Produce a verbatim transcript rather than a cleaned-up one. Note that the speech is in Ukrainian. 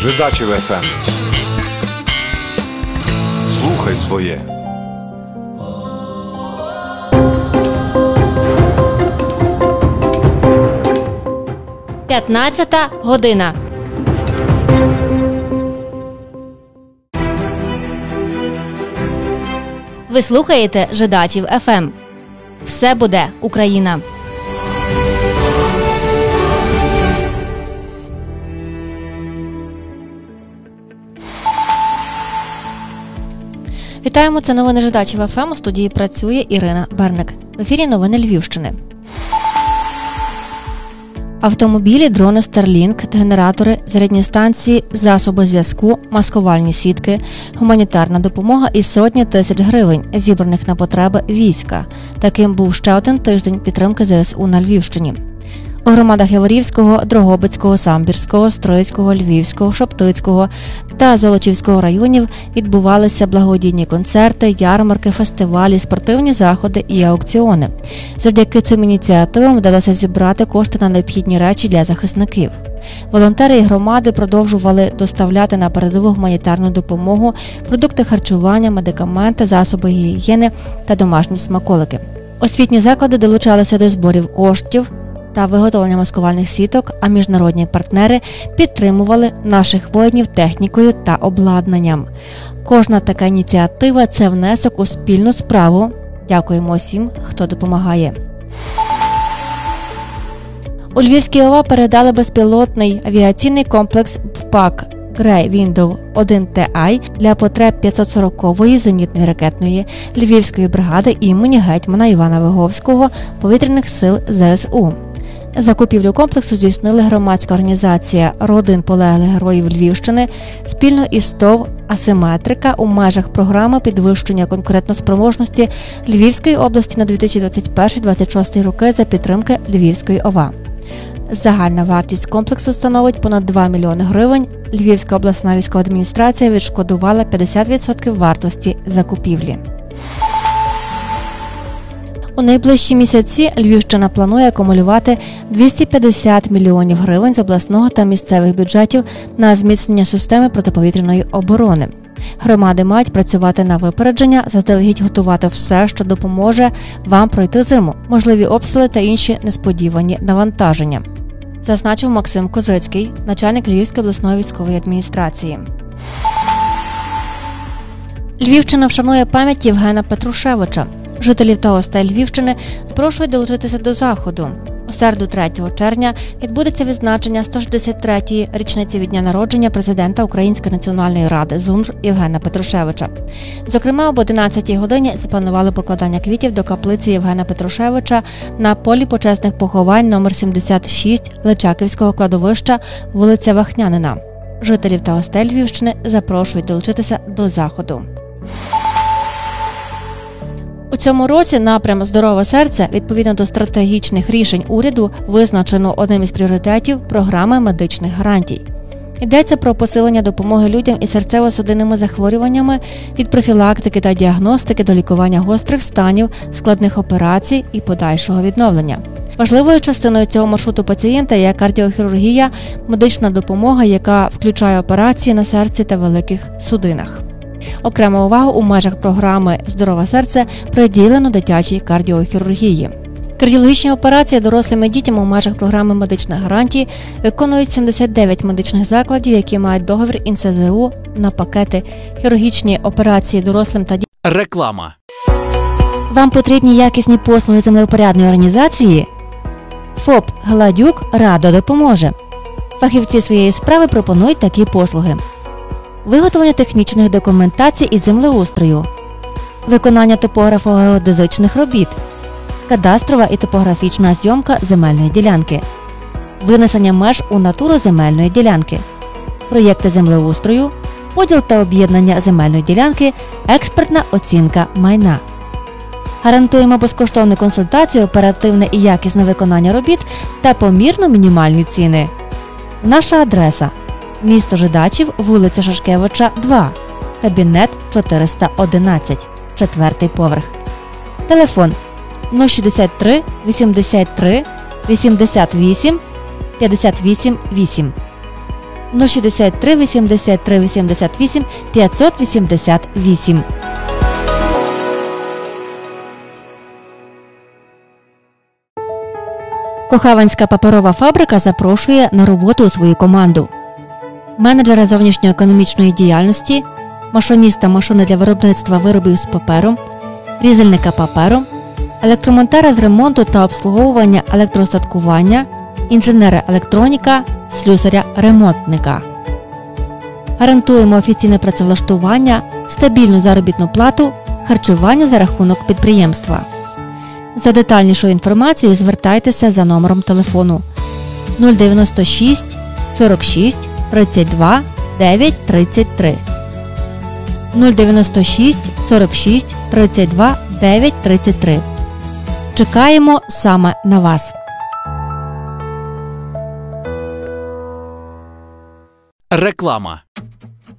Жидачів еф ем. Слухай своє. п'ятнадцята година. Ви слухаєте Жидачів еф ем. Все буде Україна. Вітаємо, це новини Жидачів еф ем. У студії працює Ірина Берник. В ефірі новини Львівщини. Автомобілі, дрони Starlink, генератори, зарядні станції, засоби зв'язку, маскувальні сітки, гуманітарна допомога і сотні тисяч гривень, зібраних на потреби війська. Таким був ще один тиждень підтримки зе ес у на Львівщині. У громадах Яворівського, Дрогобицького, Самбірського, Стрийського, Львівського, Шоптицького та Золочівського районів відбувалися благодійні концерти, ярмарки, фестивалі, спортивні заходи і аукціони. Завдяки цим ініціативам вдалося зібрати кошти на необхідні речі для захисників. Волонтери і громади продовжували доставляти на передову гуманітарну допомогу, продукти харчування, медикаменти, засоби гігієни та домашні смаколики. Освітні заклади долучалися до зборів коштів та виготовлення маскувальних сіток, а міжнародні партнери підтримували наших воїнів технікою та обладнанням. Кожна така ініціатива – це внесок у спільну справу. Дякуємо усім, хто допомагає. У Львівській ОВА передали безпілотний авіаційний комплекс ПАК Грей Віндоу один Ті Ай для потреб п'ятсот сорокової зенітної ракетної Львівської бригади імені гетьмана Івана Виговського повітряних сил зе ес у. Закупівлю комплексу здійснили громадська організація родин полеглих героїв Львівщини спільно із ТОВ «Асиметрика» у межах програми підвищення конкурентоспроможності Львівської області на дві тисячі двадцять перший - двадцять шостий роки за підтримки Львівської ОВА. Загальна вартість комплексу становить понад два мільйони гривень. Львівська обласна військова адміністрація відшкодувала п'ятдесят відсотків вартості закупівлі. У найближчі місяці Львівщина планує акумулювати двісті п'ятдесят мільйонів гривень з обласного та місцевих бюджетів на зміцнення системи протиповітряної оборони. Громади мають працювати на випередження, заздалегідь готувати все, що допоможе вам пройти зиму, можливі обстріли та інші несподівані навантаження, зазначив Максим Козицький, начальник Львівської обласної військової адміністрації. Львівщина вшанує пам'ять Євгена Петрушевича. Жителів та гостей Львівщини запрошують долучитися до заходу. У середу третього червня відбудеться відзначення сто шістдесят третьої річниці від дня народження президента Української національної ради ЗУНР Євгена Петрушевича. Зокрема, об одинадцятій годині запланували покладання квітів до каплиці Євгена Петрушевича на полі почесних поховань номер сімдесят шість Личаківського кладовища, вулиця Вахнянина. Жителів та гостей Львівщини запрошують долучитися до заходу. У цьому році напрям «Здорове серце» відповідно до стратегічних рішень уряду визначено одним із пріоритетів програми медичних гарантій. Йдеться про посилення допомоги людям із серцево-судинними захворюваннями від профілактики та діагностики до лікування гострих станів, складних операцій і подальшого відновлення. Важливою частиною цього маршруту пацієнта є кардіохірургія, медична допомога, яка включає операції на серці та великих судинах. Окрему увагу у межах програми «Здорове серце» приділено дитячій кардіохірургії. Кардіологічні операції дорослим і дітям у межах програми медичних гарантій виконують сімдесят дев'ять медичних закладів, які мають договір ін ес зе у на пакети хірургічні операції дорослим та дітям. Реклама. Вам потрібні якісні послуги землевпорядної організації? ФОП «Гладюк» радо допоможе. Фахівці своєї справи пропонують такі послуги: виготовлення технічних документацій із землеустрою, виконання топографо-геодезичних робіт, кадастрова і топографічна зйомка земельної ділянки, винесення меж у натуру земельної ділянки, проєкти землеустрою, поділ та об'єднання земельної ділянки, експертна оцінка майна. Гарантуємо безкоштовну консультацію, оперативне і якісне виконання робіт та помірно мінімальні ціни. Наша адреса: місто Жидачів, вулиця Шашкевича, два, кабінет чотириста одинадцять, четвертий поверх. Телефон нуль шістдесят три вісімдесят три вісімдесят вісім п'ятдесят вісім вісім. нуль шістдесят три вісімдесят три вісімдесят вісім п'ятсот вісімдесят вісім. Кохаванська паперова фабрика запрошує на роботу у свою команду. Менеджера зовнішньоекономічної діяльності, машиніста машини для виробництва виробів з папером, різальника паперу, електромонтера з ремонту та обслуговування електростаткування, інженера електроніка, слюсаря-ремонтника. Гарантуємо офіційне працевлаштування, стабільну заробітну плату, харчування за рахунок підприємства. За детальнішою інформацією звертайтеся за номером телефону нуль дев'яносто шість сорок шість тридцять два дев'ять тридцять три. нуль дев'яносто шість сорок шість тридцять два дев'ять тридцять три. Чекаємо саме на вас. Реклама.